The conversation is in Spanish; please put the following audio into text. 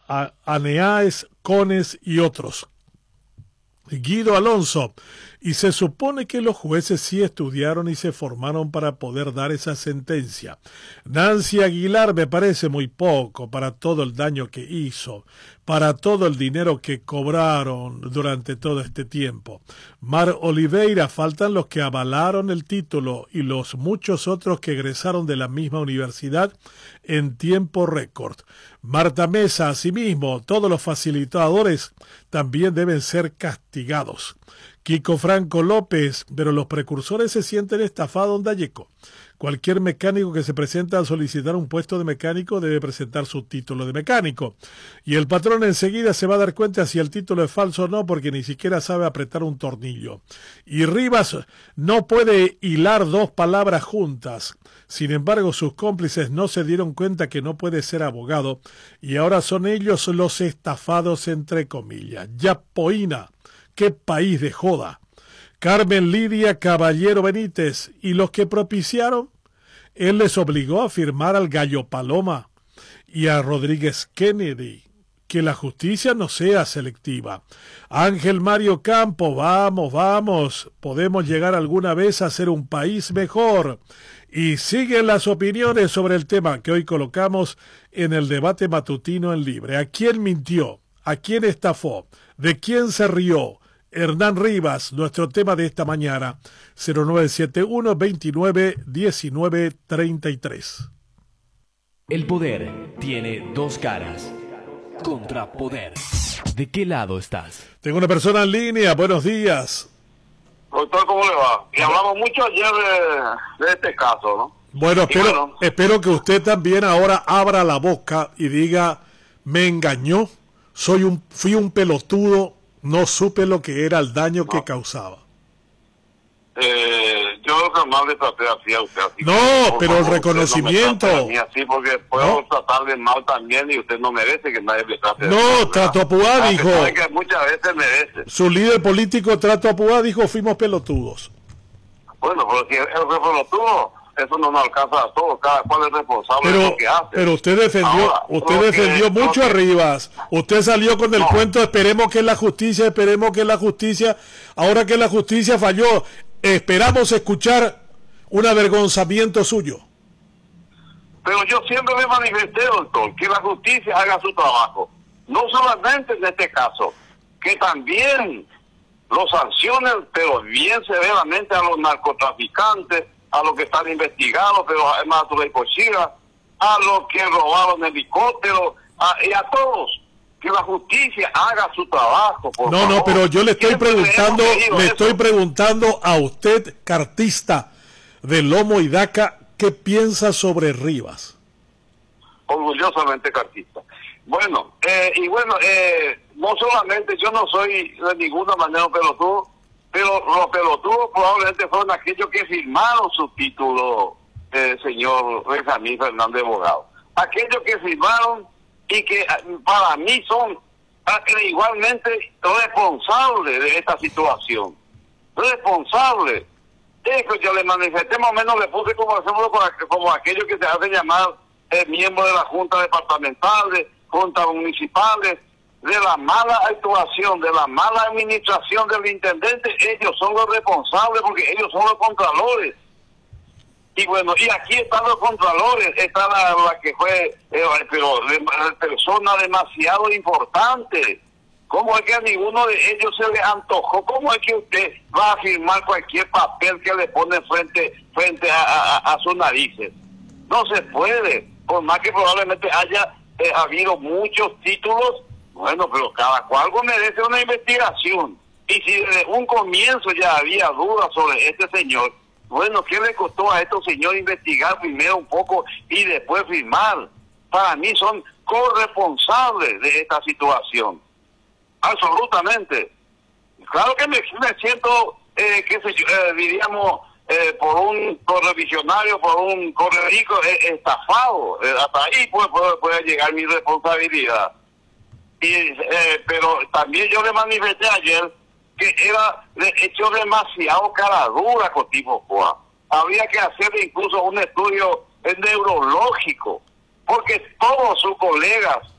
Aneáez, Cones y otros. Guido Alonso, y se supone que los jueces sí estudiaron y se formaron para poder dar esa sentencia. Nancy Aguilar me parece muy poco para todo el daño que hizo, para todo el dinero que cobraron durante todo este tiempo. Mar Oliveira, faltan los que avalaron el título y los muchos otros que egresaron de la misma universidad en tiempo récord. Marta Mesa, asimismo, todos los facilitadores también deben ser castigados. Kiko Franco López, pero los precursores se sienten estafados, Dayeco. Cualquier mecánico que se presenta a solicitar un puesto de mecánico debe presentar su título de mecánico. Y el patrón enseguida se va a dar cuenta si el título es falso o no, porque ni siquiera sabe apretar un tornillo. Y Rivas no puede hilar dos palabras juntas. Sin embargo, sus cómplices no se dieron cuenta que no puede ser abogado, y ahora son ellos los estafados, entre comillas. Yapoína, qué país de joda. Carmen Lidia Caballero Benítez, y los que propiciaron, él les obligó a firmar al Gallo Paloma y a Rodríguez Kennedy, que la justicia no sea selectiva. Ángel Mario Campo, vamos, podemos llegar alguna vez a ser un país mejor. Y siguen las opiniones sobre el tema que hoy colocamos en el debate matutino en Libre. ¿A quién mintió? ¿A quién estafó? ¿De quién se rió? Hernán Rivas, nuestro tema de esta mañana, 0971-29-1933. El poder tiene dos caras. Contrapoder. ¿De qué lado estás? Tengo una persona en línea, buenos días. Doctor, ¿cómo le va? Y hablamos mucho ayer de este caso, ¿no? Bueno, espero que usted también ahora abra la boca y diga, me engañó, fui un pelotudo, no supe lo que era el daño que causaba. Yo jamás le traté así a usted. Así no, pero el reconocimiento. No me así porque puedo tratarle mal también y usted no merece que nadie le trate no, Trato Apuá dijo. Que muchas veces merece. Su líder político, Trato Apuá, dijo, fuimos pelotudos. Bueno, pero si él fue pelotudo, eso no nos alcanza a todos, cada cual es responsable de lo que hace. Pero usted defendió mucho a Rivas. Usted salió con el cuento, esperemos que la justicia, ahora que la justicia falló, esperamos escuchar un avergonzamiento suyo. Pero yo siempre me manifesté, doctor, que la justicia haga su trabajo. No solamente en este caso, que también lo sancionen, pero bien severamente a los narcotraficantes, a los que están investigados, pero además a los cochinas, a los que robaron helicópteros, y a todos. Que la justicia haga su trabajo, por favor. No, pero yo le estoy preguntando a usted, cartista de Lomo y Daca, ¿qué piensa sobre Rivas? Orgullosamente cartista. Bueno, no solamente yo no soy de ninguna manera un pelotudo, pero los pelotudos probablemente fueron aquellos que firmaron su título, señor Benjamín Fernández Bogado. Aquellos que firmaron y que para mí son igualmente responsables de esta situación. Responsables. Eso yo le manifesté, más o menos le puse como ejemplo como aquellos que se hacen llamar miembros de la Junta Departamental, Juntas Municipales, de la mala actuación, de la mala administración del intendente. Ellos son los responsables porque ellos son los contralores. Y bueno, y aquí están los contralores, está la que fue, pero persona demasiado importante. ¿Cómo es que a ninguno de ellos se le antojó? ¿Cómo es que usted va a firmar cualquier papel que le pone frente a sus narices? No se puede, por más que probablemente haya habido muchos títulos, bueno, pero cada cual merece una investigación. Y si desde un comienzo ya había dudas sobre este señor, bueno, ¿qué le costó a estos señores investigar primero un poco y después firmar? Para mí son corresponsables de esta situación. Absolutamente. Claro que me siento, diríamos, por un correvisionario, por un correrico estafado. Hasta ahí puede llegar mi responsabilidad. Pero también yo le manifesté ayer que era hecho demasiado caradura con tipo Juan. Habría que hacer incluso un estudio neurológico, porque todos sus colegas